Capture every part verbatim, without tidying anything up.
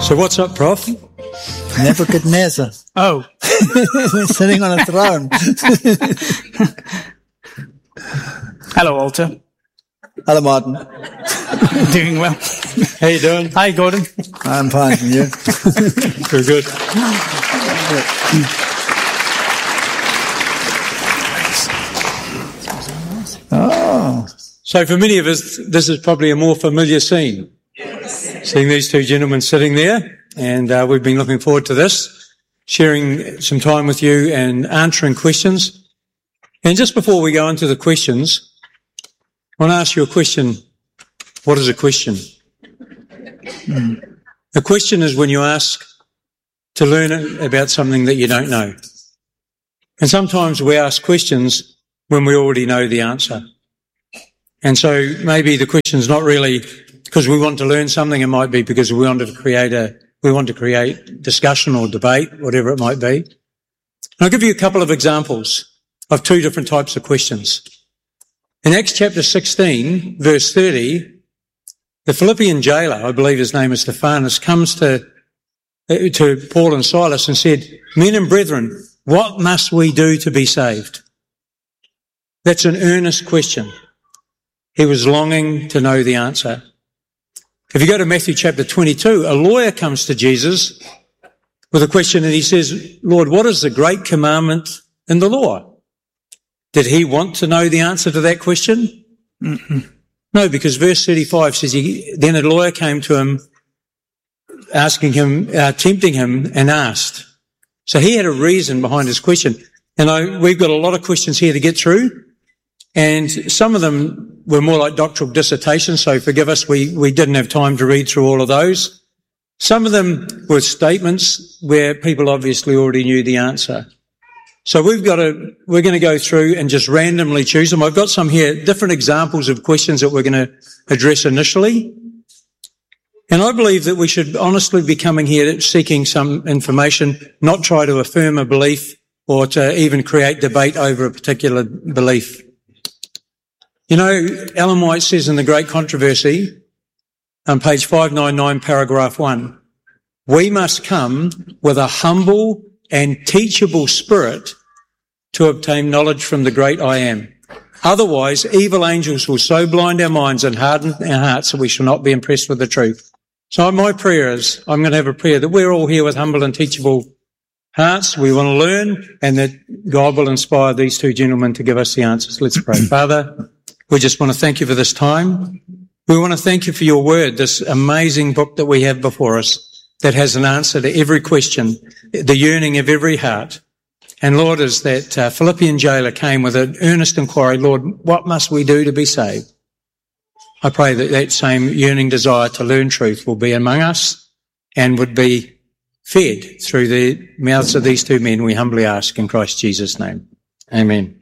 So what's up, Prof? Nebuchadnezzar. Oh. Sitting on a throne. Hello, Walter. Hello, Martin. Doing well. How you doing? Hi, Gordon. I'm fine, and you? Very good. Oh. So for many of us, this is probably a more familiar scene. Seeing these two gentlemen sitting there, and uh, we've been looking forward to this, sharing some time with you and answering questions. And just before we go into the questions, I want to ask you a question. What is a question? Hmm. A question is when you ask to learn about something that you don't know. And sometimes we ask questions when we already know the answer. And so maybe the question's not really because we want to learn something, it might be because we want to create a, we want to create discussion or debate, whatever it might be. And I'll give you a couple of examples of two different types of questions. In Acts chapter sixteen, verse thirty, the Philippian jailer, I believe his name is Stephanus, comes to, to Paul and Silas and said, "Men and brethren, what must we do to be saved?" That's an earnest question. He was longing to know the answer. If you go to Matthew chapter twenty-two, a lawyer comes to Jesus with a question and he says, "Lord, what is the great commandment in the law?" Did he want to know the answer to that question? Mm-mm. No, because verse thirty-five says, he, then a lawyer came to him, asking him, uh, tempting him, and asked. So he had a reason behind his question. And I, we've got a lot of questions here to get through. And some of them were more like doctoral dissertations, so forgive us, we, we didn't have time to read through all of those. Some of them were statements where people obviously already knew the answer. So we've got to, we're going to go through and just randomly choose them. I've got some here, different examples of questions that we're going to address initially. And I believe that we should honestly be coming here seeking some information, not try to affirm a belief or to even create debate over a particular belief. You know, Ellen White says in The Great Controversy, on page five ninety-nine, paragraph one, we must come with a humble and teachable spirit to obtain knowledge from the great I Am. Otherwise, evil angels will so blind our minds and harden our hearts that we shall not be impressed with the truth. So my prayer is, I'm going to have a prayer that we're all here with humble and teachable hearts. We want to learn, and that God will inspire these two gentlemen to give us the answers. Let's pray. Father, we just want to thank you for this time. We want to thank you for your word, this amazing book that we have before us that has an answer to every question, the yearning of every heart. And Lord, as that uh, Philippian jailer came with an earnest inquiry, Lord, what must we do to be saved? I pray that that same yearning desire to learn truth will be among us and would be fed through the mouths of these two men, we humbly ask in Christ Jesus' name. Amen.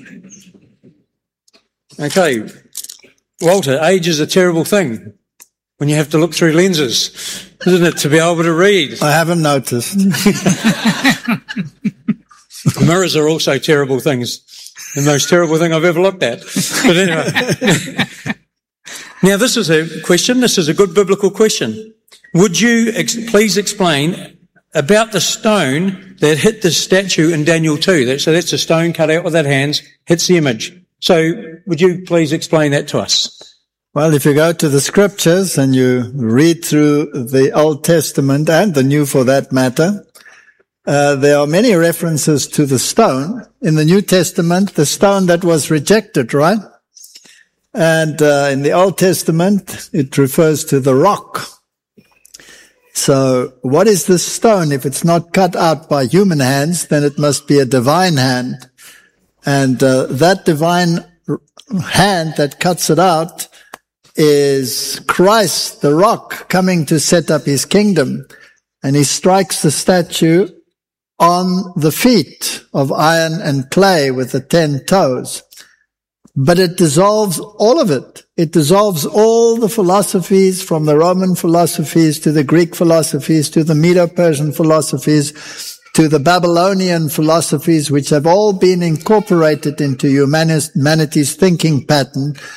Okay, Walter, age is a terrible thing when you have to look through lenses, isn't it, to be able to read? I haven't noticed. Mirrors are also terrible things. The most terrible thing I've ever looked at. But anyway. Now, this is a question. This is a good biblical question. Would you ex- please explain about the stone that hit the statue in Daniel two? That, so that's a stone cut out with that hands, hits the image. So would you please explain that to us? Well, if you go to the scriptures and you read through the Old Testament and the New for that matter, uh, there are many references to the stone. In the New Testament, the stone that was rejected, right? And uh, in the Old Testament, it refers to the rock. So what is this stone? If it's not cut out by human hands, then it must be a divine hand. And uh, that divine hand that cuts it out is Christ, the rock, coming to set up his kingdom. And he strikes the statue on the feet of iron and clay with the ten toes. But it dissolves all of it. It dissolves all the philosophies, from the Roman philosophies to the Greek philosophies to the Medo-Persian philosophies to the Babylonian philosophies, which have all been incorporated into humanity's thinking pattern.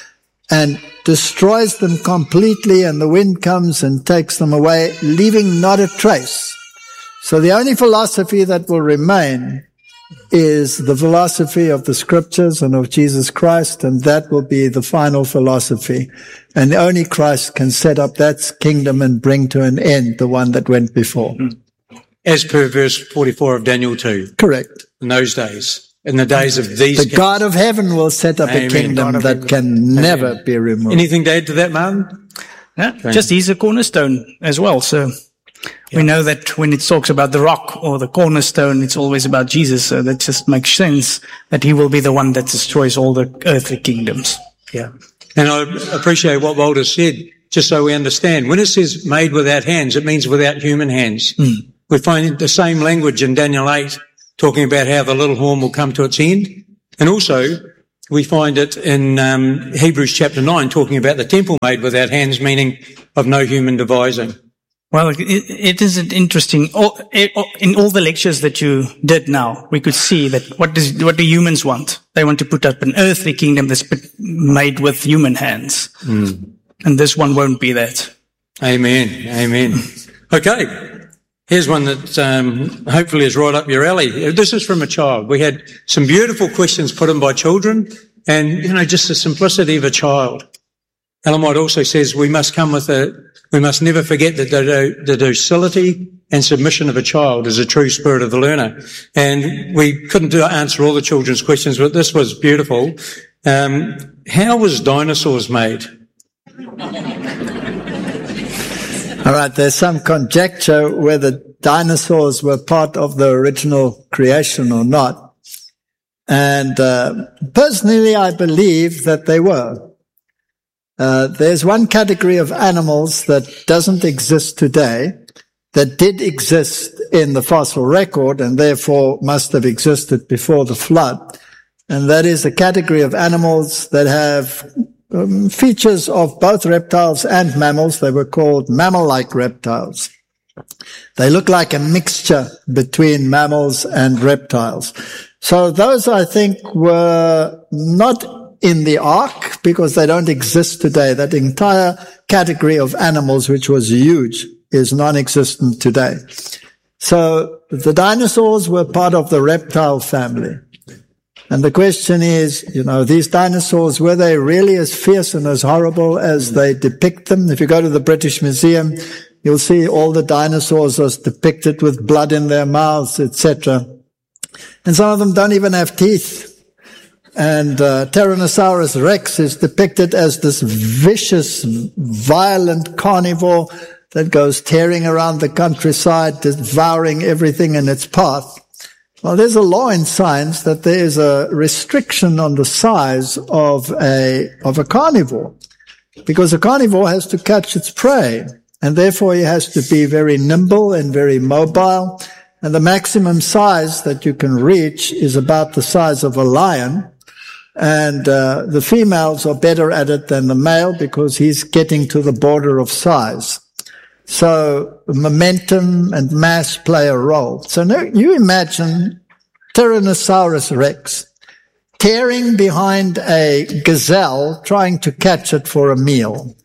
and destroys them completely, and the wind comes and takes them away, leaving not a trace. So the only philosophy that will remain is the philosophy of the scriptures and of Jesus Christ, and that will be the final philosophy. And only Christ can set up that kingdom and bring to an end the one that went before. As per verse forty-four of Daniel two. Correct. In those days, in the days of these The kings. God of heaven will set up Amen. a kingdom God of that heaven. can Amen. never be removed. Anything to add to that, Martin? Yeah, just he's a cornerstone as well. So we know that when it talks about the rock or the cornerstone, it's always about Jesus. So that just makes sense that he will be the one that destroys all the earthly kingdoms. Yeah. And I appreciate what Walter said, just so we understand. When it says made without hands, it means without human hands. Mm. We find the same language in Daniel eight, talking about how the little horn will come to its end. And also, we find it in um, Hebrews chapter nine, talking about the temple made without hands, meaning of no human devising. Well, it, it is interesting. In all the lectures that you did now, we could see that what does what do humans want? They want to put up an earthly kingdom that's made with human hands. Mm. And this one won't be that. Amen. Amen. Okay. Here's one that um, hopefully is right up your alley. This is from a child. We had some beautiful questions put in by children and, you know, just the simplicity of a child. Ellen White also says we must come with a, we must never forget that the, the docility and submission of a child is a true spirit of the learner. And we couldn't do, answer all the children's questions, but this was beautiful. Um, how was dinosaurs made? All right, there's some conjecture whether dinosaurs were part of the original creation or not. And uh, personally, I believe that they were. Uh, there's one category of animals that doesn't exist today, that did exist in the fossil record and therefore must have existed before the flood. And that is a category of animals that have um, features of both reptiles and mammals. They were called mammal-like reptiles. They look like a mixture between mammals and reptiles. So those, I think, were not in the ark because they don't exist today. That entire category of animals, which was huge, is non-existent today. So the dinosaurs were part of the reptile family. And the question is, you know, these dinosaurs, were they really as fierce and as horrible as they depict them? If you go to the British Museum, you'll see all the dinosaurs as depicted with blood in their mouths, et cetera. And some of them don't even have teeth. And uh, Tyrannosaurus rex is depicted as this vicious, violent carnivore that goes tearing around the countryside, devouring everything in its path. Well, there's a law in science that there is a restriction on the size of a of a carnivore, because a carnivore has to catch its prey, and therefore it has to be very nimble and very mobile. And the maximum size that you can reach is about the size of a lion. And uh, the females are better at it than the male because he's getting to the border of size. So momentum and mass play a role. So now you imagine Tyrannosaurus rex tearing behind a gazelle trying to catch it for a meal.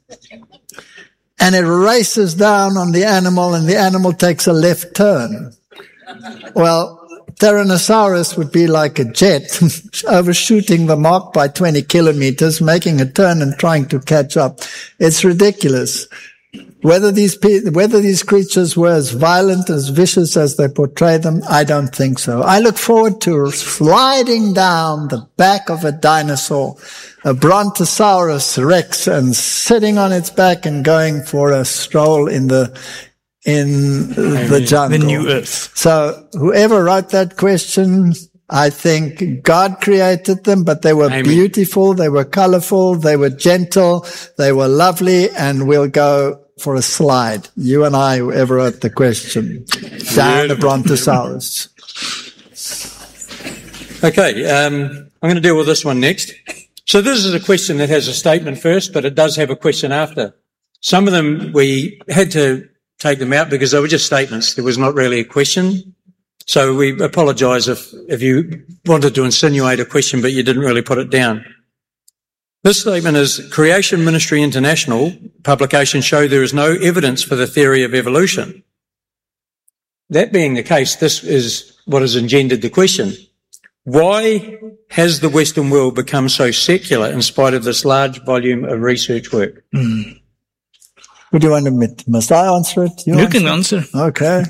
And it races down on the animal and the animal takes a left turn. Well, Tyrannosaurus would be like a jet overshooting the mark by twenty kilometers, making a turn and trying to catch up. It's ridiculous. Whether these whether these creatures were as violent, as vicious as they portray them, I don't think so. I look forward to sliding down the back of a dinosaur, a Brontosaurus rex, and sitting on its back and going for a stroll in the in the jungle. The new earth. So whoever wrote that question, I think God created them, but they were Amen. Beautiful, they were colorful, they were gentle, they were lovely, and we'll go for a slide. You and I, whoever wrote the question. Down the Brontosaurus. Okay, um, I'm going to deal with this one next. So this is a question that has a statement first, but it does have a question after. Some of them we had to take them out because they were just statements. There was not really a question. So we apologise if, if you wanted to insinuate a question, but you didn't really put it down. This statement is Creation Ministry International publications show there is no evidence for the theory of evolution. That being the case, this is what has engendered the question. Why has the Western world become so secular in spite of this large volume of research work? Mm. Would you want to admit? Must I answer it? You, you answer? can answer. Okay.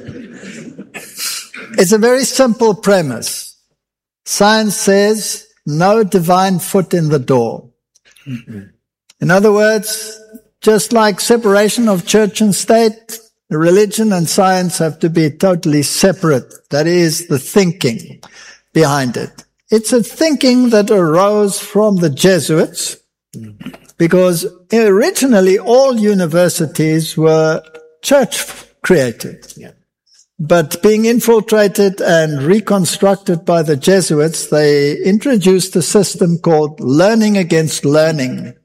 It's a very simple premise. Science says no divine foot in the door. Mm-hmm. In other words, just like separation of church and state, religion and science have to be totally separate. That is the thinking behind it. It's a thinking that arose from the Jesuits, because originally all universities were church created. Yeah. But being infiltrated and reconstructed by the Jesuits, they introduced a system called learning against learning.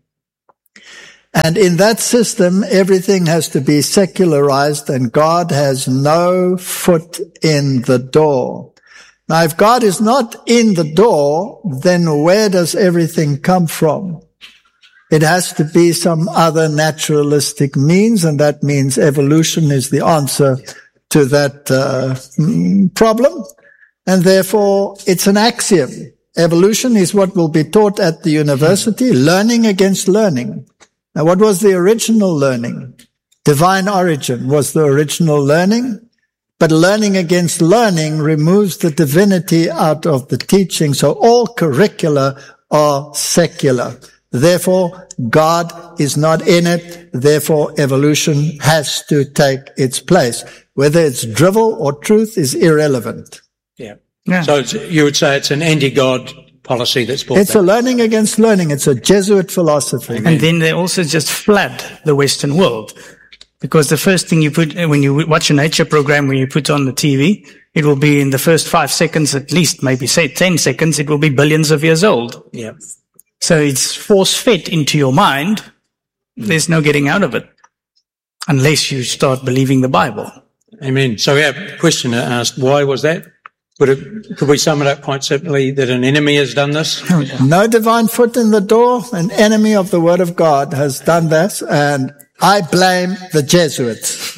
And in that system, everything has to be secularized and God has no foot in the door. Now, if God is not in the door, then where does everything come from? It has to be some other naturalistic means, and that means evolution is the answer to that uh, problem. And therefore, it's an axiom. Evolution is what will be taught at the university, learning against learning. Now, what was the original learning? Divine origin was the original learning. But learning against learning removes the divinity out of the teaching. So all curricula are secular. Therefore, God is not in it. Therefore, evolution has to take its place. Whether it's drivel or truth is irrelevant. Yeah. yeah. So it's, you would say it's an anti-God policy that's brought It's back. a learning against learning. It's a Jesuit philosophy. Amen. And then they also just flood the Western world. Because the first thing you put, when you watch a nature program, when you put on the T V, it will be in the first five seconds at least, maybe say ten seconds, it will be billions of years old. Yeah. So it's force-fed into your mind. There's no getting out of it. Unless you start believing the Bible. Amen. So our questioner asked, why was that? Would it, could we sum it up quite simply that an enemy has done this? No divine foot in the door. An enemy of the Word of God has done this, and I blame the Jesuits.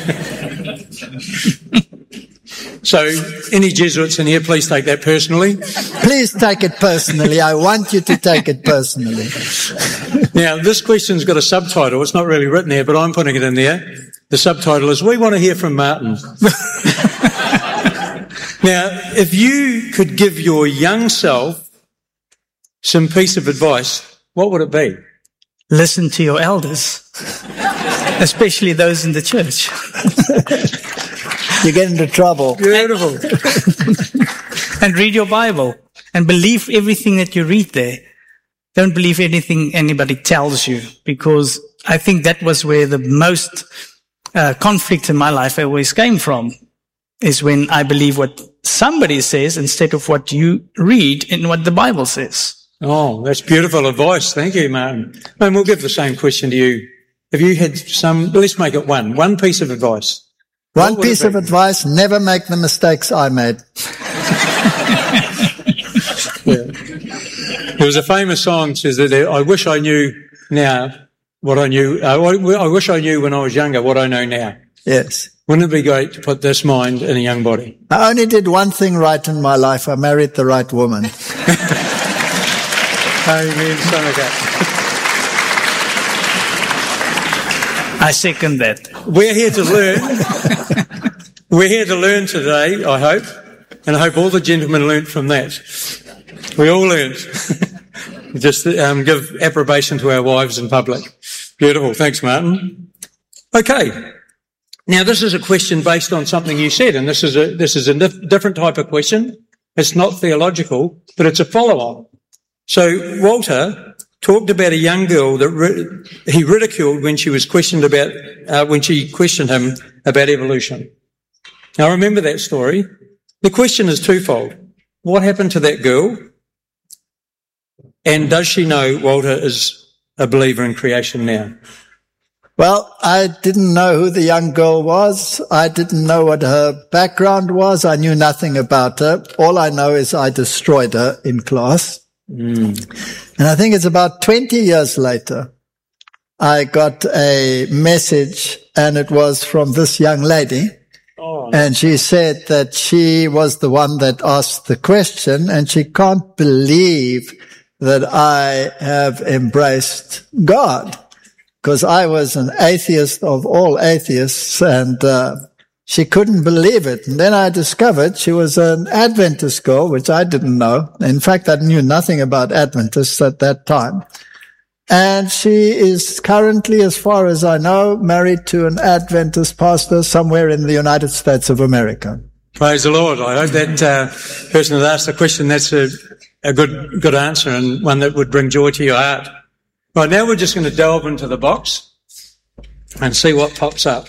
So, any Jesuits in here, please take that personally. Please take it personally. I want you to take it personally. Now, this question's got a subtitle. It's not really written there, but I'm putting it in there. The subtitle is, We Want to Hear from Martin. Now, if you could give your young self some piece of advice, what would it be? Listen to your elders, especially those in the church. You get into trouble. Beautiful. And read your Bible and believe everything that you read there. Don't believe anything anybody tells you, because I think that was where the most uh, conflict in my life always came from, is when I believe what somebody says instead of what you read in what the Bible says. Oh, that's beautiful advice. Thank you, Martin. And we'll give the same question to you. If you had some, let's make it one, one piece of advice. One piece of advice, never make the mistakes I made. Yeah. There was a famous song that says that I wish I knew now what I knew, uh, I wish I knew when I was younger what I know now. Yes. Wouldn't it be great to put this mind in a young body? I only did one thing right in my life. I married the right woman. Amen. Son of God. I second that. We're here to learn. We're here to learn today, I hope. And I hope all the gentlemen learnt from that. We all learned. Just um, give approbation to our wives in public. Beautiful. Thanks, Martin. Okay. Now, this is a question based on something you said, and this is a, this is a dif- different type of question. It's not theological, but it's a follow-on. So Walter talked about a young girl that ri- he ridiculed when she was questioned about, uh, when she questioned him about evolution. Now, remember that story. The question is twofold. What happened to that girl? And does she know Walter is a believer in creation now? Well, I didn't know who the young girl was. I didn't know what her background was. I knew nothing about her. All I know is I destroyed her in class. And I think it's about twenty years later, I got a message, and it was from this young lady. Oh, And she said that she was the one that asked the question, and she can't believe that I have embraced God, because I was an atheist of all atheists, and uh, she couldn't believe it. And then I discovered she was an Adventist girl, which I didn't know. In fact, I knew nothing about Adventists at that time. And she is currently, as far as I know, married to an Adventist pastor somewhere in the United States of America. praise the Lord. I hope that uh, person that asked the question, that's a, a good good answer, and one that would bring joy to your heart. Right, now we're just going to delve into the box and see what pops up.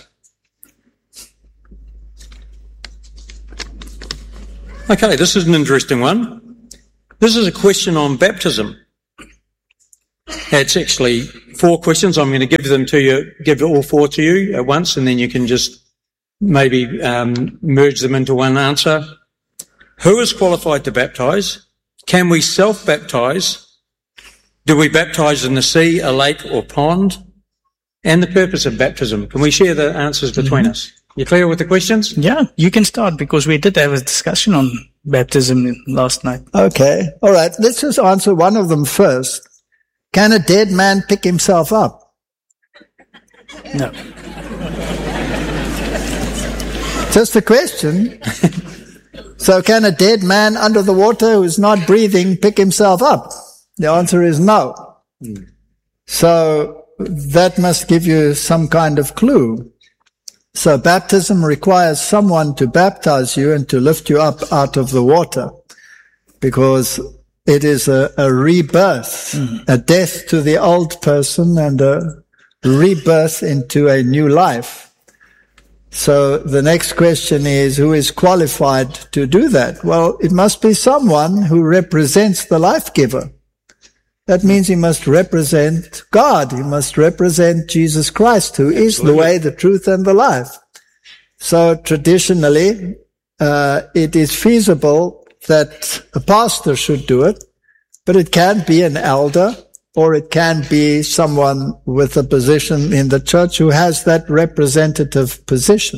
Okay, this is an interesting one. This is a question on baptism. It's actually four questions. I'm going to give them to you, give all four to you at once, and then you can just maybe um, merge them into one answer. Who is qualified to baptise? Can we self-baptise? Do we baptise in the sea, a lake or pond? And the purpose of baptism. Can we share the answers between mm-hmm. us? You clear with the questions? Yeah, you can start, because we did have a discussion on baptism last night. Okay. All right. Let's just answer one of them first. Can a dead man pick himself up? No. Just a question. So can a dead man under the water who's not breathing pick himself up? The answer is no. Mm. So that must give you some kind of clue. So baptism requires someone to baptize you and to lift you up out of the water, because it is a, a rebirth, mm. a death to the old person and a rebirth into a new life. So the next question is, who is qualified to do that? Well, it must be someone who represents the life giver. That means he must represent God. He must represent Jesus Christ, who is the way, the truth, and the life. So traditionally, uh, it is feasible that a pastor should do it, but it can be an elder, or it can be someone with a position in the church who has that representative position.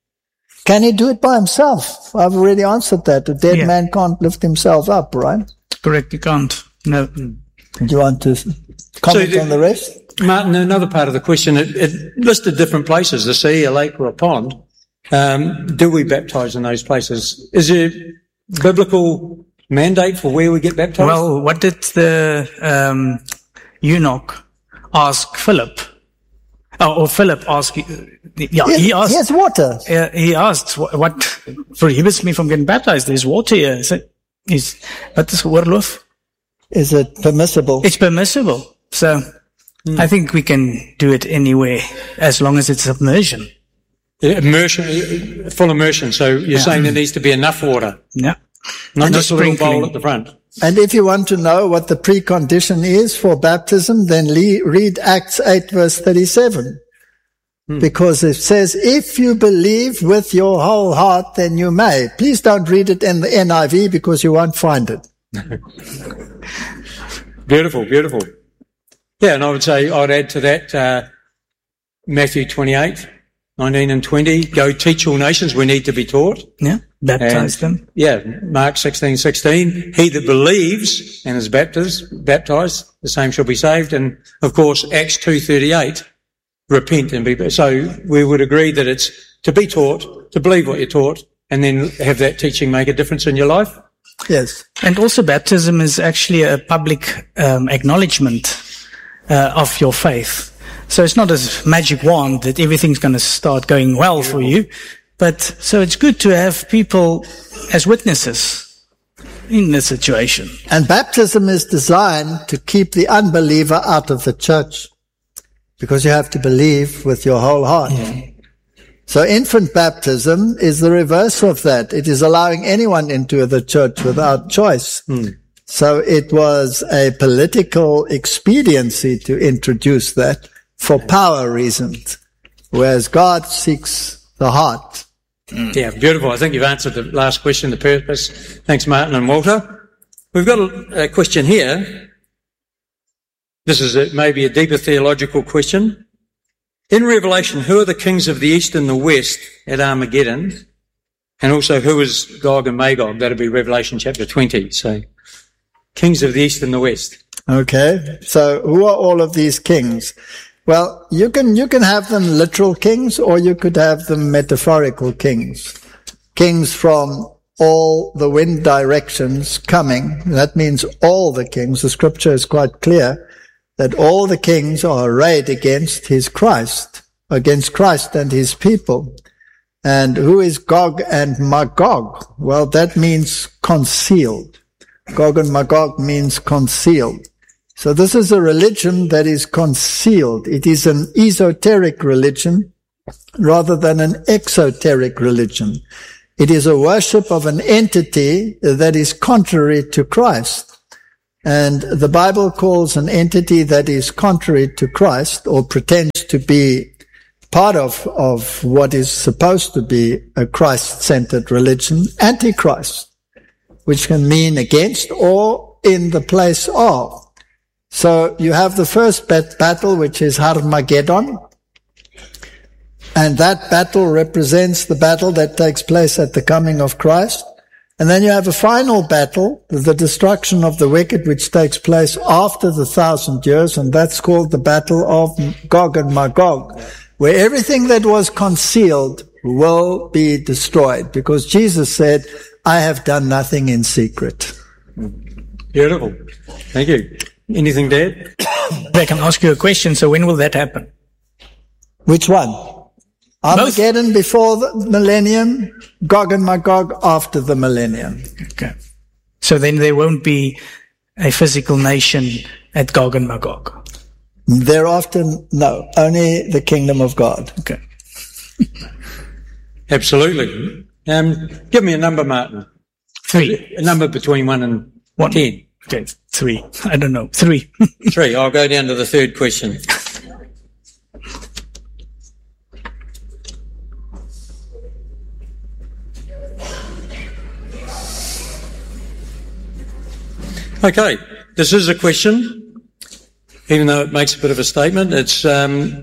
Can he do it by himself? I've already answered that. A dead yeah. man can't lift himself up, right? Correct, you can't. No. Do you want to comment so, on the rest? Martin, another part of the question, it, it listed different places, the sea, a lake, or a pond. Um, do we baptise in those places? Is there biblical mandate for where we get baptized? Well, what did the um, eunuch ask Philip? Oh, or Philip asked, yeah, yes, he asked. Yes, water. Uh, he asked, what, what prohibits me from getting baptized? There's water here. Is it, is, what is oorloof? Is it permissible? It's permissible. So mm. I think we can do it anywhere as long as it's immersion. Immersion, full immersion. So you're yeah. saying there needs to be enough water? Yeah. Not and just a little bowl at the front. And if you want to know what the precondition is for baptism, then read Acts eight verse thirty-seven. Hmm. Because it says, if you believe with your whole heart, then you may. Please don't read it in the N I V, because you won't find it. Beautiful, beautiful. Yeah, and I would say I'd add to that uh, Matthew twenty-eight, nineteen and twenty. Go teach all nations. We need to be taught. Yeah. Baptize and, them. Yeah, Mark sixteen sixteen. He that believes and is baptized, baptized, the same shall be saved. And of course, Acts two thirty-eight, repent and be. So we would agree that it's to be taught, to believe what you're taught, and then have that teaching make a difference in your life. Yes. And also baptism is actually a public um, acknowledgement uh, of your faith. So it's not a magic wand that everything's going to start going well for you. But so it's good to have people as witnesses in the situation. And baptism is designed to keep the unbeliever out of the church, because you have to believe with your whole heart. Yeah. So infant baptism is the reverse of that. It is allowing anyone into the church without choice. Hmm. So it was a political expediency to introduce that for power reasons, whereas God seeks the heart. Yeah, beautiful. I think you've answered the last question, the purpose. Thanks, Martin and Walter. We've got a, a question here. This is a, maybe a deeper theological question. In Revelation, who are the kings of the east and the west at Armageddon? And also, who is Gog and Magog? That'll be Revelation chapter twenty. So, kings of the east and the west. Okay. So, who are all of these kings? Well, you can, you can have them literal kings, or you could have them metaphorical kings. Kings from all the wind directions coming. That means all the kings. The scripture is quite clear that all the kings are arrayed against his Christ, against Christ and his people. And who is Gog and Magog? Well, that means concealed. Gog and Magog means concealed. So this is a religion that is concealed. It is an esoteric religion rather than an exoteric religion. It is a worship of an entity that is contrary to Christ. And the Bible calls an entity that is contrary to Christ, or pretends to be part of, of what is supposed to be a Christ-centered religion, Antichrist, which can mean against or in the place of. So you have the first bat- battle, which is Armageddon. And that battle represents the battle that takes place at the coming of Christ. And then you have a final battle, the destruction of the wicked, which takes place after the thousand years, and that's called the Battle of Gog and Magog, where everything that was concealed will be destroyed, because Jesus said, I have done nothing in secret. Beautiful. Thank you. Anything, Dad? I can ask you a question. So when will that happen? Which one? Armageddon before the millennium, Gog and Magog after the millennium. Okay. So then there won't be a physical nation at Gog and Magog. Thereafter, no. Only the kingdom of God. Okay. Absolutely. Um, give me a number, Martin. Three. A number between one and One. ten. Okay. Three. I don't know. Three. Three. I'll go down to the third question. Okay, this is a question, even though it makes a bit of a statement. It's um,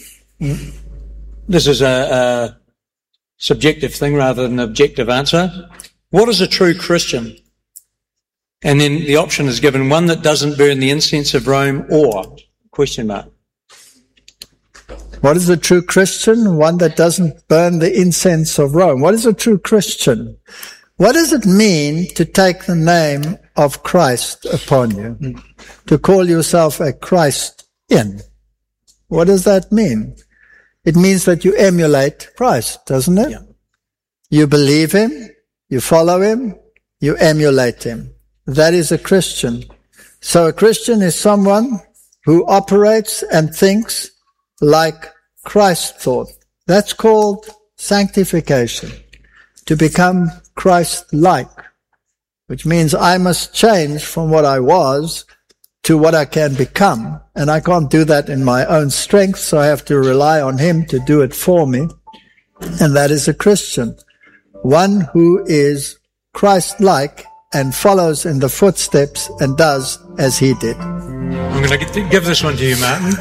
this is a, a subjective thing rather than an objective answer. What is a true Christian? And then the option is given: one that doesn't burn the incense of Rome, or question mark. What is a true Christian? One that doesn't burn the incense of Rome. What is a true Christian? What does it mean to take the name of Christ upon you? Mm. To call yourself a Christian? What does that mean? It means that you emulate Christ, doesn't it? Yeah. You believe him, you follow him, you emulate him. That is a Christian. So a Christian is someone who operates and thinks like Christ thought. That's called sanctification. To become Christ-like, which means I must change from what I was to what I can become. And I can't do that in my own strength, so I have to rely on him to do it for me. And that is a Christian. One who is Christ-like and follows in the footsteps and does as he did. I'm going to give this one to you, Martin.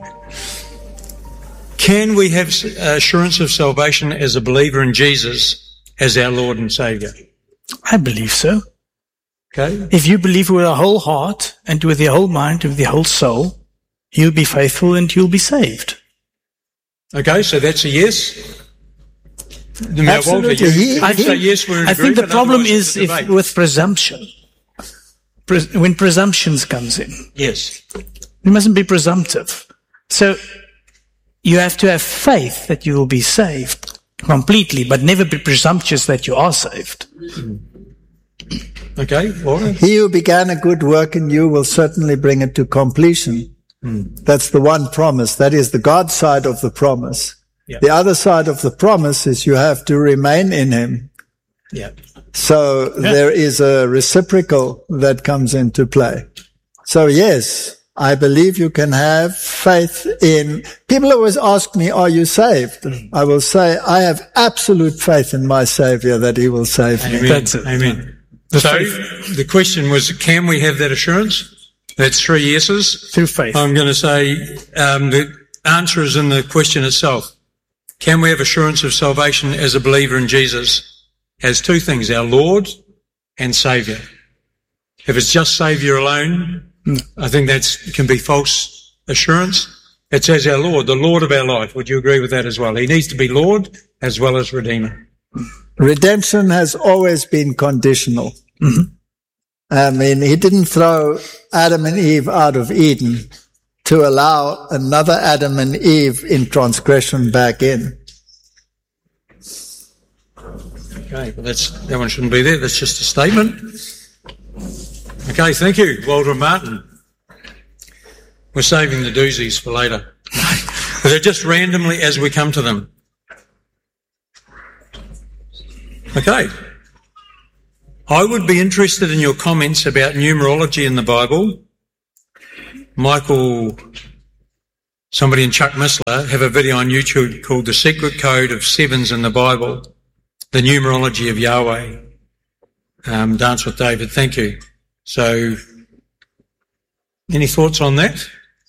Can we have assurance of salvation as a believer in Jesus as our Lord and Saviour? I believe so. Okay. If you believe with your whole heart and with your whole mind, with your whole soul, you'll be faithful and you'll be saved. Okay, so that's a yes. Now, Absolutely. Walter, you, He- I he- say yes, we're in I think the agreement, problem otherwise is it's a if, debate. with presumption. Pres- when presumptions comes in. Yes. You mustn't be presumptive. So you have to have faith that you will be saved completely, but never be presumptuous that you are saved. Okay, Walter. He who began a good work in you will certainly bring it to completion. Hmm. That's the one promise. That is the God side of the promise. Yeah. The other side of the promise is you have to remain in him. Yeah. So Yeah. there is a reciprocal that comes into play. So yes, I believe you can have faith in, people always ask me, are you saved? I will say, I have absolute faith in my Savior that he will save me. Amen. That's it. Amen. The So faith. the question was, can we have that assurance? That's three yeses. Through faith. I'm going to say um, the answer is in the question itself. Can we have assurance of salvation as a believer in Jesus? As two things, our Lord and Saviour. If it's just Saviour alone, mm. I think that can be false assurance. It's as our Lord, the Lord of our life. Would you agree with that as well? He needs to be Lord as well as Redeemer. Redemption has always been conditional. Mm-hmm. I mean, he didn't throw Adam and Eve out of Eden to allow another Adam and Eve in transgression back in. Okay, well that's, that one shouldn't be there. That's just a statement. Okay, thank you, Walter and Martin. We're saving the doozies for later. They're just randomly as we come to them. Okay. I would be interested in your comments about numerology in the Bible. Michael, somebody and Chuck Missler have a video on YouTube called The Secret Code of Sevens in the Bible, the numerology of Yahweh. Um, Dance with David, thank you. So, any thoughts on that?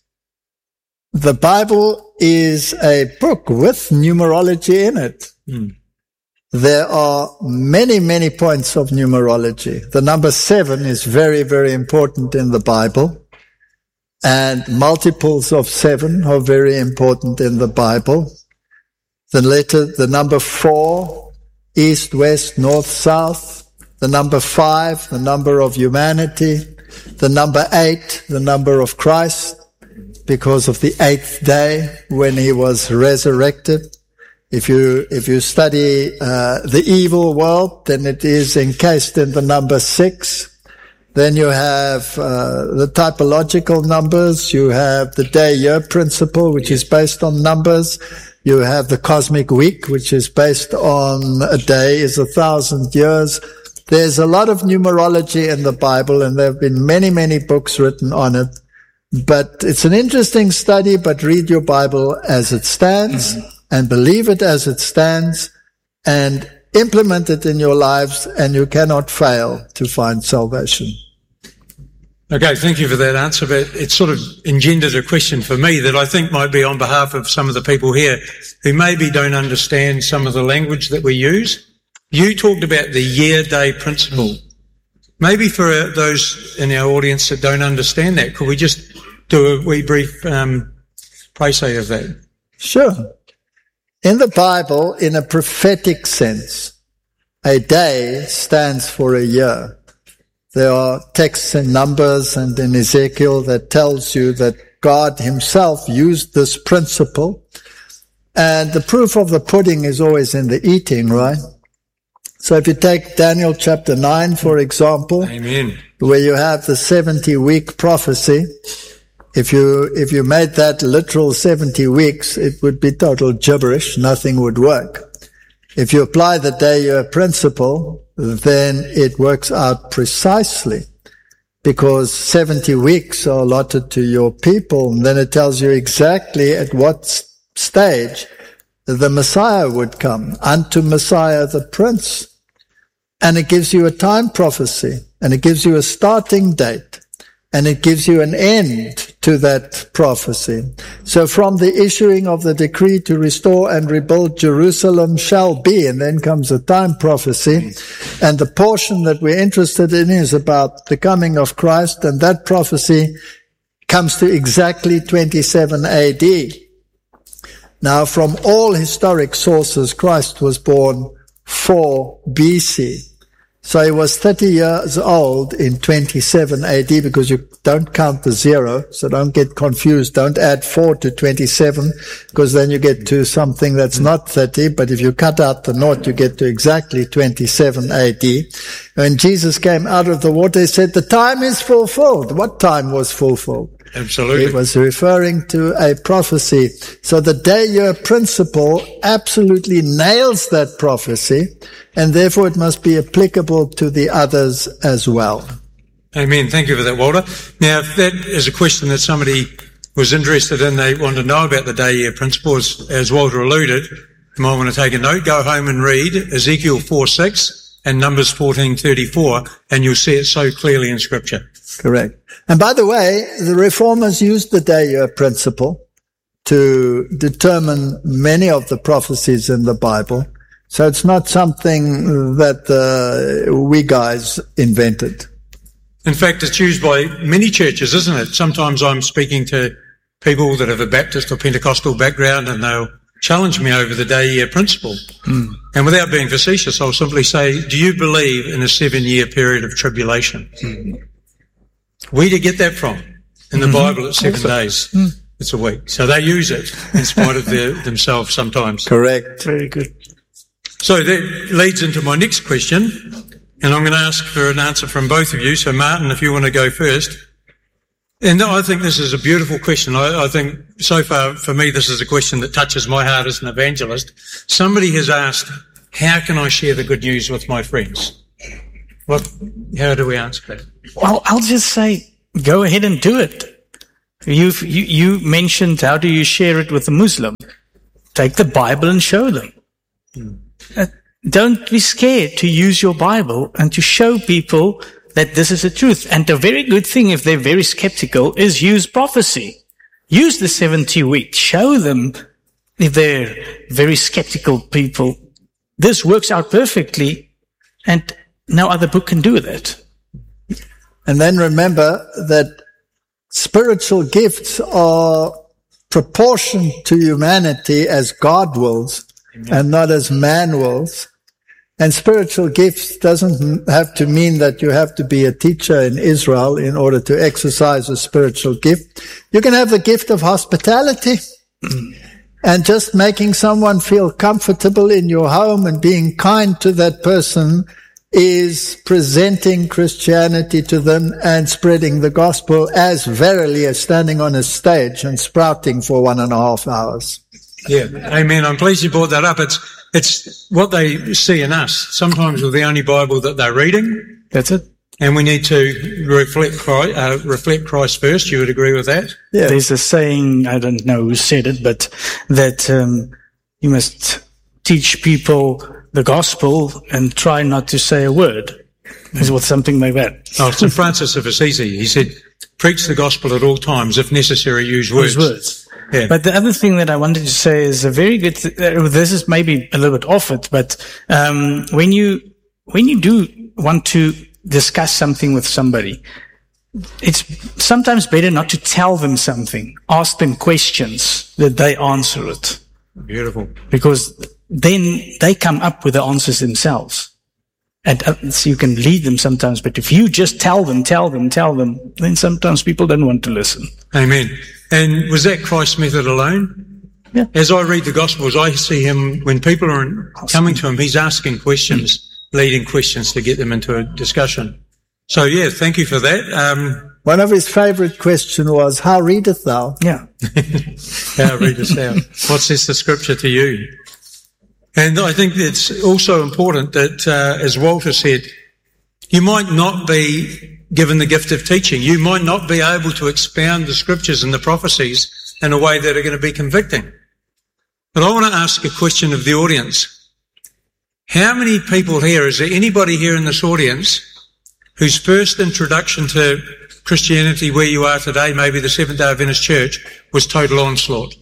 The Bible is a book with numerology in it. Hmm. There are many, many points of numerology. The number seven is very, very important in the Bible. And multiples of seven are very important in the Bible. The letter, the number four, east, west, north, south. The number five, the number of humanity. The number eight, the number of Christ, because of the eighth day when he was resurrected. If you, if you study, uh, the evil world, then it is encased in the number six. Then you have, uh, the typological numbers. You have the day-year principle, which is based on numbers. You have the cosmic week, which is based on a day is a thousand years. There's a lot of numerology in the Bible, and there have been many, many books written on it. But it's an interesting study, but read your Bible as it stands. Mm-hmm. And believe it as it stands, and implement it in your lives, and you cannot fail to find salvation. Okay, thank you for that answer, but it sort of engendered a question for me that I think might be on behalf of some of the people here who maybe don't understand some of the language that we use. You talked about the year-day principle. Maybe for those in our audience that don't understand that, could we just do a wee brief um, précis of that? Sure. In the Bible, in a prophetic sense, a day stands for a year. There are texts in Numbers and in Ezekiel that tells you that God himself used this principle. And the proof of the pudding is always in the eating, right? So if you take Daniel chapter nine, for example, Amen. Where you have the seventy week prophecy, If you, if you made that literal seventy weeks, it would be total gibberish. Nothing would work. If you apply the day-year principle, then it works out precisely, because seventy weeks are allotted to your people, and then it tells you exactly at what stage the Messiah would come, unto Messiah the Prince. And it gives you a time prophecy, and it gives you a starting date. And it gives you an end to that prophecy. So from the issuing of the decree to restore and rebuild Jerusalem shall be, and then comes a time prophecy. And the portion that we're interested in is about the coming of Christ, and that prophecy comes to exactly twenty-seven A D. Now, from all historic sources, Christ was born four B C. So he was thirty years old in twenty-seven A D, because you don't count the zero, so don't get confused. Don't add four to twenty-seven, because then you get to something that's not thirty, but if you cut out the naught, you get to exactly twenty-seven A D. When Jesus came out of the water, he said, the time is fulfilled. What time was fulfilled? Absolutely. It was referring to a prophecy. So the day-year principle absolutely nails that prophecy, and therefore it must be applicable to the others as well. Amen. Thank you for that, Walter. Now, if that is a question that somebody was interested in, they want to know about the day-year principle, as, as Walter alluded, you might want to take a note, go home and read Ezekiel four six, and Numbers fourteen thirty-four, and you'll see it so clearly in Scripture. Correct. And by the way, the Reformers used the day year principle to determine many of the prophecies in the Bible. So it's not something that uh, we guys invented. In fact, it's used by many churches, isn't it? Sometimes I'm speaking to people that have a Baptist or Pentecostal background, and they'll challenge me over the day year principle. Mm. And without being facetious, I'll simply say, do you believe in a seven-year period of tribulation? Mm. Where do you get that from? In the mm-hmm. Bible, it's seven also. days. Mm. It's a week. So they use it in spite of their, themselves sometimes. Correct. Very good. So that leads into my next question, and I'm going to ask for an answer from both of you. So Martin, if you want to go first. And I think this is a beautiful question. I, I think so far for me this is a question that touches my heart as an evangelist. Somebody has asked, how can I share the good news with my friends? What? How do we answer that? Well, I'll just say, go ahead and do it. You've, you you mentioned how do you share it with a Muslim? Take the Bible and show them. Hmm. Uh, don't be scared to use your Bible and to show people that this is the truth. And a very good thing, if they're very skeptical, is use prophecy. Use the seventy weeks. Show them, if they're very skeptical people, this works out perfectly, and no other book can do that. And then remember that spiritual gifts are proportioned to humanity as God wills, Amen. And not as man wills. And spiritual gifts doesn't have to mean that you have to be a teacher in Israel in order to exercise a spiritual gift. You can have the gift of hospitality and just making someone feel comfortable in your home and being kind to that person is presenting Christianity to them and spreading the gospel as verily as standing on a stage and sprouting for one and a half hours. Yeah, amen. I'm pleased you brought that up. It's it's what they see in us. Sometimes we're the only Bible that they're reading. That's it. And we need to reflect Christ, uh, reflect Christ first. You would agree with that? Yeah. There's a saying, I don't know who said it, but that um, you must teach people the gospel and try not to say a word. Is what something like that. Oh, Saint Francis of Assisi, he said, preach the gospel at all times. If necessary, use words. Use words. Yeah. But the other thing that I wanted to say is a very good, th- this is maybe a little bit off it, but, um, when you, when you do want to discuss something with somebody, it's sometimes better not to tell them something. Ask them questions that they answer it. Beautiful. Because then they come up with the answers themselves. And uh, so you can lead them sometimes, but if you just tell them, tell them, tell them, then sometimes people don't want to listen. Amen. And was that Christ's method alone? Yeah. As I read the Gospels, I see him, when people are coming to him, he's asking questions, leading questions to get them into a discussion. So, yeah, thank you for that. Um, One of his favourite questions was, how readest thou? Yeah. How readest thou? What says the Scripture to you? And I think it's also important that, uh, as Walter said, you might not be given the gift of teaching. You might not be able to expound the Scriptures and the prophecies in a way that are going to be convicting. But I want to ask a question of the audience. How many people here, is there anybody here in this audience whose first introduction to Christianity where you are today, maybe the Seventh-day Adventist Church, was total onslaught?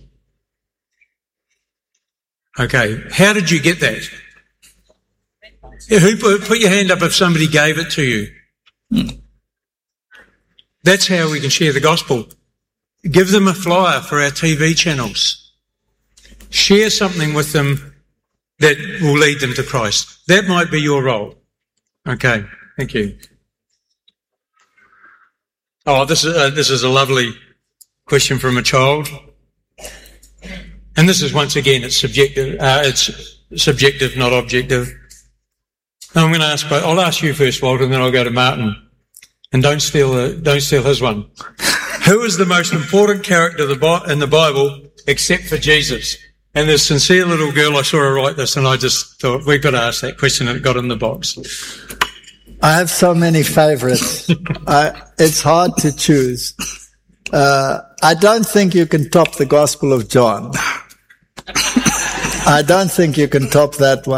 Okay, how did you get that? Who put, put your hand up if somebody gave it to you? Hmm. That's how we can share the gospel. Give them a flyer for our T V channels. Share something with them that will lead them to Christ. That might be your role. Okay, thank you. Oh, this is uh, this is a lovely question from a child. And this is, once again, it's subjective, uh, it's subjective, not objective. I'm going to ask, but I'll ask you first, Walter, and then I'll go to Martin. And don't steal, uh, don't steal his one. Who is the most important character in the Bible except for Jesus? And this sincere little girl, I saw her write this, and I just thought, we've got to ask that question, and it got in the box. I have so many favourites. I, it's hard to choose. Uh, I don't think you can top the Gospel of John. I don't think you can top that one.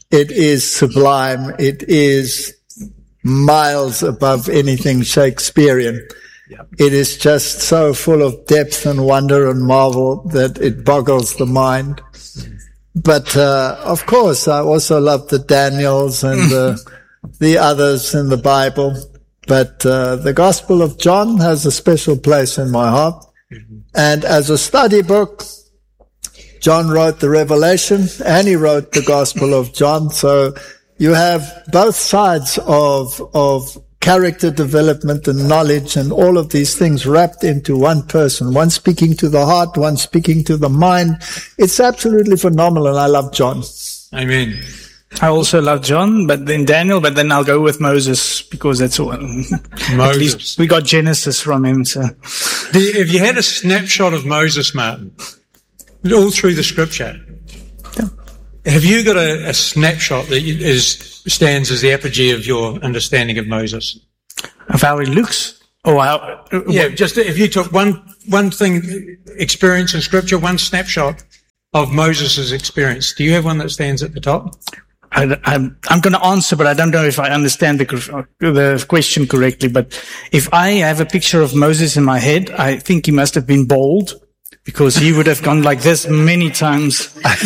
It is sublime. It is miles above anything Shakespearean. Yep. It is just so full of depth and wonder and marvel that it boggles the mind. But uh, of course, I also love the Daniels and the, the others in the Bible. But uh, the Gospel of John has a special place in my heart. Mm-hmm. And as a study book, John wrote the Revelation and he wrote the Gospel of John. So you have both sides of of character development and knowledge and all of these things wrapped into one person, one speaking to the heart, one speaking to the mind. It's absolutely phenomenal, and I love John. Amen. I also love John, but then Daniel, but then I'll go with Moses because that's all. At Moses. least we got Genesis from him. So, Do you- Have you had a snapshot of Moses, Martin? All through the scripture. Yeah. Have you got a, a snapshot that is stands as the apogee of your understanding of Moses? of how he looks, or how? Yeah, just if you took one one thing, experience in scripture, one snapshot of Moses' experience. Do you have one that stands at the top? I, I'm, I'm going to answer, but I don't know if I understand the, the question correctly. But if I have a picture of Moses in my head, I think he must have been bald, because he would have gone like this many times.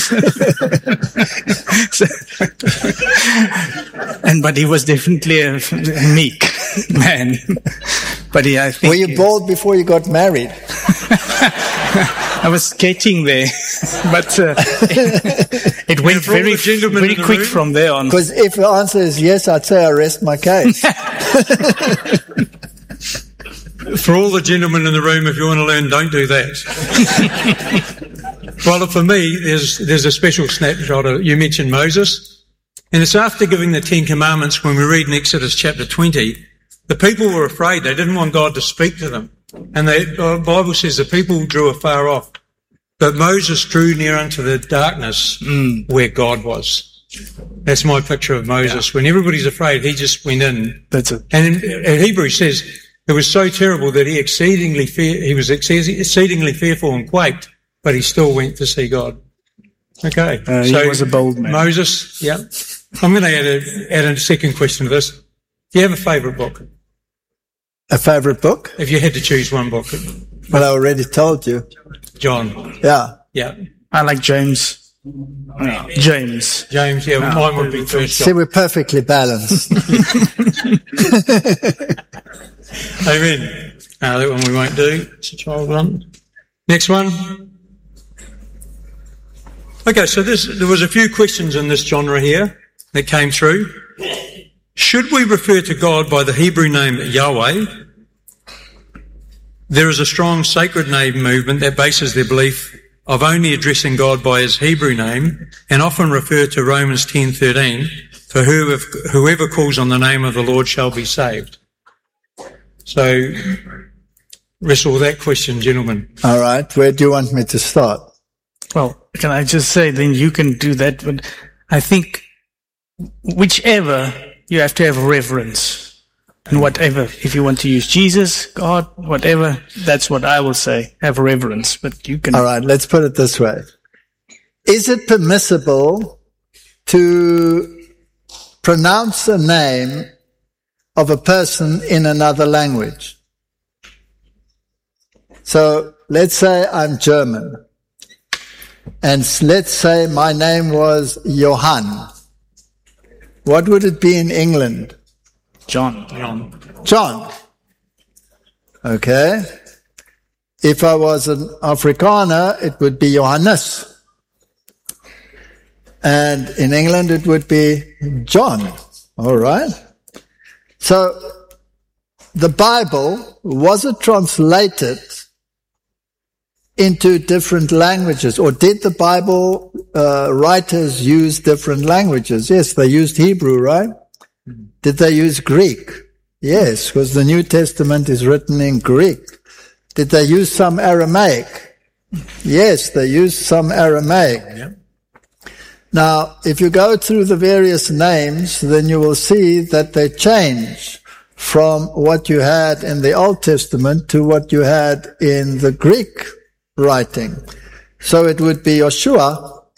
So, and but he was definitely a meek man. But he, I think, Were you bald before you got married? I was getting there, but uh, it, it went for all very, the gentlemen very in the quick room? from there on. Because if the answer is yes, I'd say I rest my case. For all the gentlemen in the room, if you want to learn, don't do that. Well, for me, there's there's a special snapshot of, you mentioned Moses, and it's after giving the Ten Commandments, when we read in Exodus chapter twenty, the people were afraid. They didn't want God to speak to them. And they, the Bible says the people drew afar off. But Moses drew near unto the darkness mm. where God was. That's my picture of Moses. Yeah. When everybody's afraid, he just went in. That's it. And in, in Hebrews says it was so terrible that he exceedingly fear, he was exceedingly fearful and quaked, but he still went to see God. Okay. Uh, so he was a bold man. Moses, yeah. I'm going to add a, add a second question to this. Do you have a favourite book? A favorite book? If you had to choose one book. Well, I already told you. John. Yeah. Yeah. I like James. No, James. James, yeah, No, mine would be first. See, we're perfectly balanced. Amen. Uh, that one we won't do. It's a child one. Next one. Okay, so this, there was a few questions in this genre here that came through. Should we refer to God by the Hebrew name Yahweh? There is a strong sacred name movement that bases their belief of only addressing God by his Hebrew name, and often refer to Romans ten thirteen, for whoever, whoever calls on the name of the Lord shall be saved. So, wrestle with that question, gentlemen. All right. Where do you want me to start? Well, can I just say, then you can do that, but I think whichever, you have to have reverence. And whatever, if you want to use Jesus, God, whatever, that's what I will say. Have reverence, but you can. All right, let's put it this way. Is it permissible to pronounce a name of a person in another language? So let's say I'm German. And let's say my name was Johann. What would it be in England? John. John. John. Okay. If I was an Afrikaner, it would be Johannes. And in England, it would be John. All right. So the Bible, was it translated into different languages? Or did the Bible uh, writers use different languages? Yes, they used Hebrew, right? Did they use Greek? Yes, because the New Testament is written in Greek. Did they use some Aramaic? Yes, they used some Aramaic. Yeah. Now, if you go through the various names, then you will see that they change from what you had in the Old Testament to what you had in the Greek writing. So it would be Joshua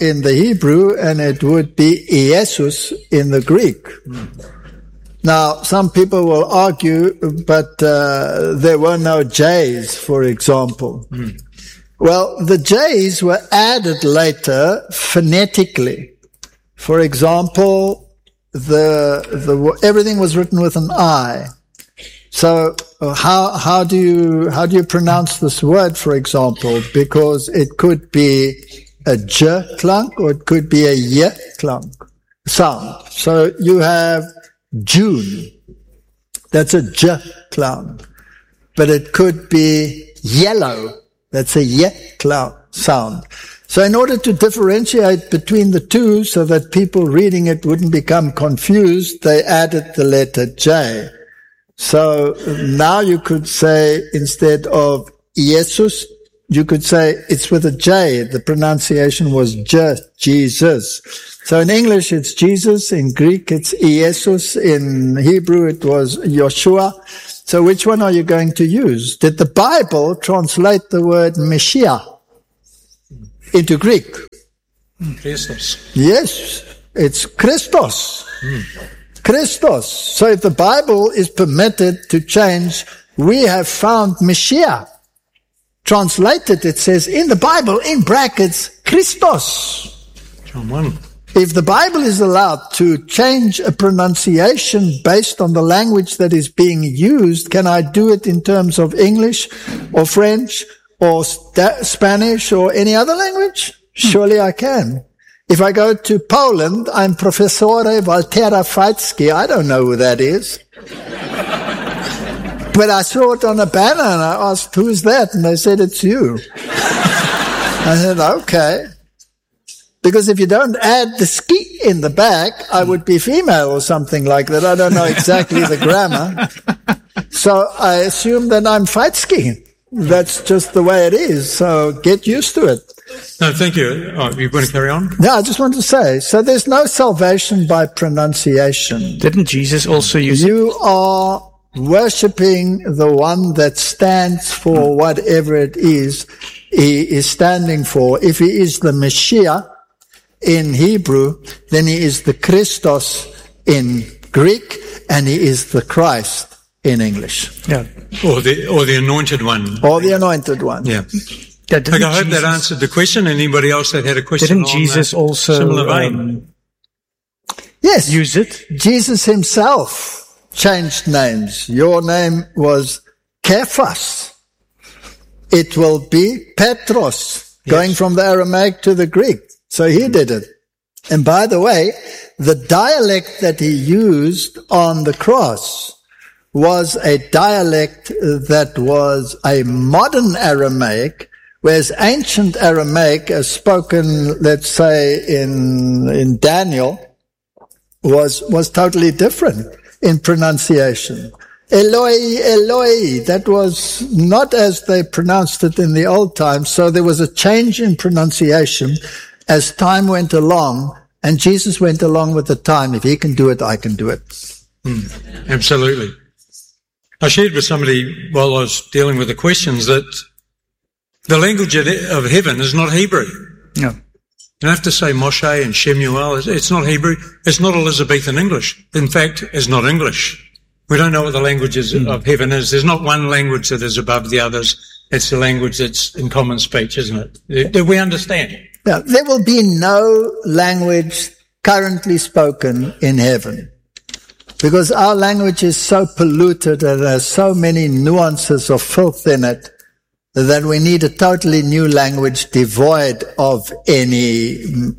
in the Hebrew, and it would be Iesus in the Greek. Mm. Now, some people will argue, but uh, there were no J's, for example. Mm. Well, the J's were added later phonetically. For example, the the everything was written with an I. So how how do you how do you pronounce this word, for example? Because it could be a j clunk or it could be a y clunk sound. So you have June. That's a j clunk. But it could be yellow. That's a y clunk sound. So in order to differentiate between the two so that people reading it wouldn't become confused, they added the letter J. So now you could say, instead of Jesus, you could say it's with a J. The pronunciation was J, Jesus. So in English it's Jesus, in Greek it's Iesus, in Hebrew it was Joshua. So which one are you going to use? Did the Bible translate the word Messiah into Greek? Christos. Yes, it's Christos. Mm. Christos. So if the Bible is permitted to change, we have found Messiah. Translated, it says in the Bible, in brackets, Christos. John one. If the Bible is allowed to change a pronunciation based on the language that is being used, can I do it in terms of English or French or Spanish or any other language? Surely I can. If I go to Poland, I'm Professore Waltera Feitsky. I don't know who that is. But I saw it on a banner and I asked, who is that? And they said, it's you. I said, okay. Because if you don't add the ski in the back, I would be female or something like that. I don't know exactly the grammar. So I assume that I'm Feitsky. That's just the way it is. So get used to it. No, thank you. Oh, you want to carry on? Yeah, I just want to say, so there's no salvation by pronunciation. Didn't Jesus also use You it? are worshipping the one that stands for whatever it is he is standing for. If he is the Messiah in Hebrew, then he is the Christos in Greek, and he is the Christ in English. Yeah. Or the, or the anointed one. Or the anointed one. Yeah. Yeah, okay, I hope Jesus, that answered the question. Anybody else that had a question? Didn't Jesus also similar vein? Um, yes. use it? Jesus himself changed names. Your name was Cephas. It will be Petros, yes. Going from the Aramaic to the Greek. So he did it. And by the way, the dialect that he used on the cross was a dialect that was a modern Aramaic, whereas ancient Aramaic, as spoken, let's say, in in Daniel, was was totally different in pronunciation. Eloi, Eloi, that was not as they pronounced it in the old times. So there was a change in pronunciation as time went along, and Jesus went along with the time. If he can do it, I can do it. Mm, absolutely. I shared with somebody while I was dealing with the questions that the language of heaven is not Hebrew. No. You don't have to say Moshe and Shemuel. It's not Hebrew. It's not Elizabethan English. In fact, it's not English. We don't know what the language mm. of heaven is. There's not one language that is above the others. It's the language that's in common speech, isn't it? That we understand. Now, there will be no language currently spoken in heaven, because our language is so polluted and has so many nuances of filth in it that we need a totally new language devoid of any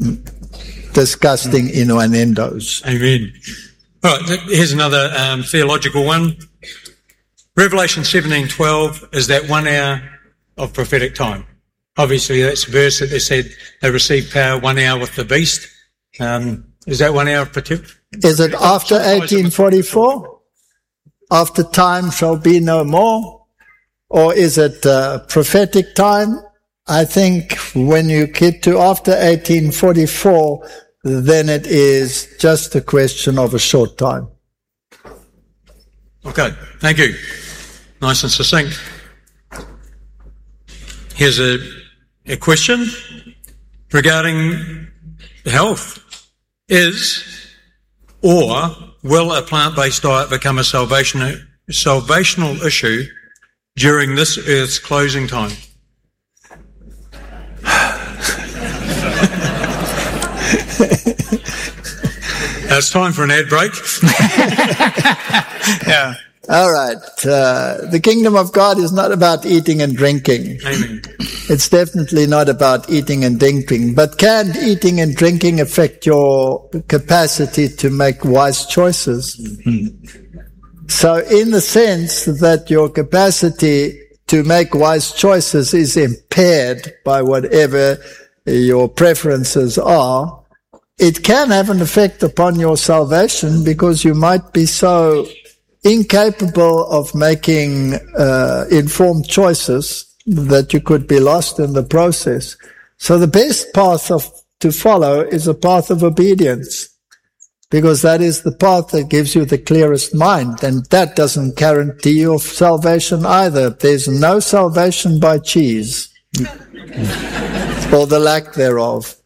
disgusting innuendos. Amen. All right, here's another um, theological one. Revelation seventeen twelve is that one hour of prophetic time. Obviously, that's a verse that they said they received power one hour with the beast. Um, is that one hour of prophetic? Is it after eighteen forty-four? After time shall be no more? Or is it uh, prophetic time? I think when you get to after eighteen forty-four, then it is just a question of a short time. Okay, thank you. Nice and succinct. Here's a, a question regarding health is, or will a plant-based diet become a salvation, salvational issue during this Earth's closing time? It's time for an ad break. Yeah. All right. Uh, the kingdom of God is not about eating and drinking. Amen. It's definitely not about eating and drinking. But can eating and drinking affect your capacity to make wise choices? Mm-hmm. So in the sense that your capacity to make wise choices is impaired by whatever your preferences are, it can have an effect upon your salvation, because you might be so incapable of making uh, informed choices that you could be lost in the process. So the best path of, to follow is a path of obedience, because that is the path that gives you the clearest mind, and that doesn't guarantee your salvation either. There's no salvation by cheese, or the lack thereof.